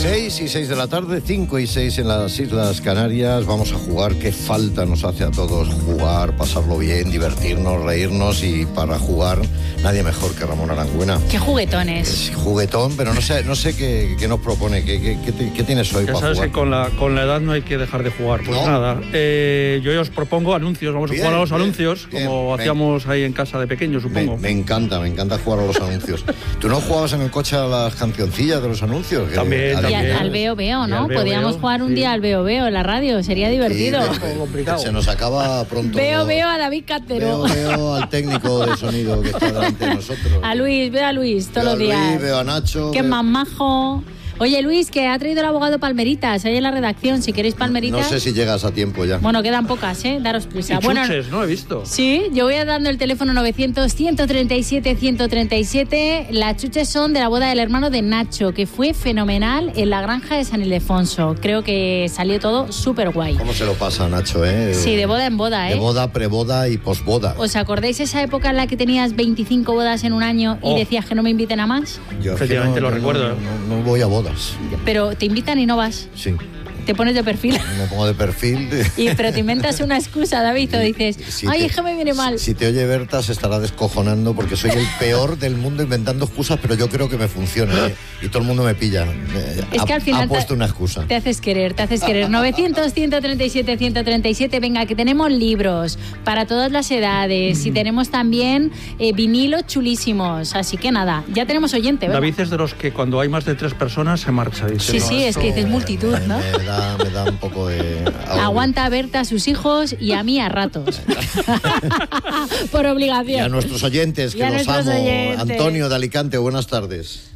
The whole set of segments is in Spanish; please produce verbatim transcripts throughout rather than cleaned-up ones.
seis y seis de la tarde, cinco y seis en las Islas Canarias. Vamos a jugar. Qué falta nos hace a todos jugar, pasarlo bien, divertirnos, reírnos, y para jugar nadie mejor que Ramón Arangüena. Qué juguetones. Es juguetón, pero no sé, no sé qué, qué nos propone, qué, qué, qué, qué tienes hoy ya para sabes jugar. que con la, con la edad no hay que dejar de jugar. Pues ¿No? nada, eh, yo os propongo anuncios. Vamos Bien, a jugar a los bien, anuncios, bien, como bien. hacíamos ahí en casa de pequeño, supongo. Me, me encanta, me encanta jugar a los anuncios. ¿Tú no jugabas en el coche a las cancioncillas de los anuncios? Que También, Y también. al, al veo veo, Y ¿no? al veo, Podríamos veo, jugar un sí. día al veo veo en la radio, sería divertido. Sí, Un poco complicado. se nos acaba pronto. Veo veo a David Cantero. Veo, veo al técnico de sonido que está delante de nosotros. A Luis, veo a Luis todos Veo a los días. Luis, veo a Nacho. Qué veo- más majo. Oye, Luis, que ha traído el abogado Palmeritas ahí en la redacción. Si queréis Palmeritas. No sé si llegas a tiempo ya. Bueno, quedan pocas, ¿eh? Daros prisa. Y Bueno, chuches, ¿no? He visto. sí, yo voy a dando el teléfono novecientos, ciento treinta y siete, ciento treinta y siete. Las chuches son de la boda del hermano de Nacho, que fue fenomenal en la granja de San Ildefonso. Creo que salió todo súper guay. ¿Cómo se lo pasa, Nacho, eh? Sí, de boda en boda, De ¿eh? boda, preboda y posboda. ¿Os acordáis esa época en la que tenías veinticinco bodas en un año y Oh. decías que no me inviten a más? Yo es que Efectivamente, lo yo recuerdo. No, no- no voy a bodas. Pero te invitan y no vas. Sí. Te pones de perfil. Me pongo de perfil. Y, pero te inventas una excusa, David, o dices, Si ay, te- es que me viene mal. Si te oye Berta se estará descojonando porque soy el peor del mundo inventando excusas, pero yo creo que me funciona, ¿eh? Y todo el mundo me pilla. Eh, Es que ha, al final ha puesto te- una excusa. Te haces querer, te haces querer. novecientos, ciento treinta y siete, ciento treinta y siete. Venga, que tenemos libros para todas las edades y tenemos también eh, vinilos chulísimos. Así que nada, ya tenemos oyente, ¿verdad? David es de los que cuando hay más de tres personas se marcha. Dice, Sí, "No, sí, es esto- que dices multitud, ¿no? Me da, me da un poco de... Aguanta a Berta a sus hijos y a mí a ratos. Por Y obligación. a nuestros oyentes, que Y a los nuestros amo. oyentes. Antonio de Alicante, buenas tardes.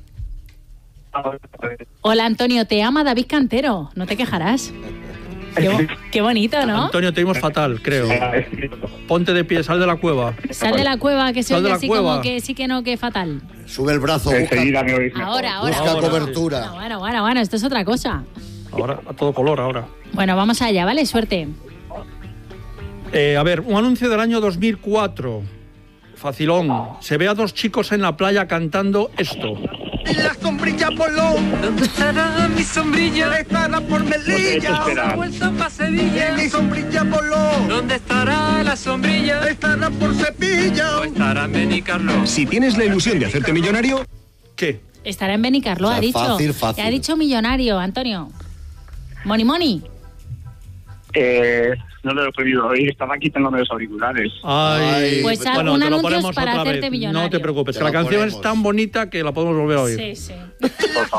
Hola, Antonio, te ama David Cantero. No te quejarás. Qué, bo- qué bonito, ¿no? Antonio, te oímos fatal, creo. Ponte de pie, sal de la cueva. Sal de la cueva, que se Sal de oye la así cueva. como que sí que no, que fatal. Sube el brazo, busca, Enseguida me oís mejor. Ahora, ahora. busca Ahora. cobertura. Bueno, bueno, bueno, bueno, esto es otra cosa. Ahora, a todo color ahora. Bueno, vamos allá, ¿vale? Suerte. Eh, a ver, un anuncio del año dos mil cuatro. Facilón. Se ve a dos chicos en la playa cantando esto. La sombrilla voló. ¿Dónde estará mi sombrilla? Estará por No te he hecho Melilla. esperar. Vuelto pa' Sevilla. Mi sombrilla voló. ¿Dónde estará la sombrilla? Estará por Cepilla. ¿O estará en Benicarló? Si tienes la ilusión de hacerte millonario, ¿Qué? Estará en Benicarló, O sea, ha dicho. fácil, fácil. Te ha dicho millonario, Antonio. Moni Moni. Eh, no lo he podido oír, estaba quitándome los auriculares. Ay, Pues haz bueno, un te lo anuncio ponemos para otra hacerte vez. millonario. No te preocupes, Te que la lo canción ponemos. es tan bonita que la podemos volver a oír. Sí, sí. Por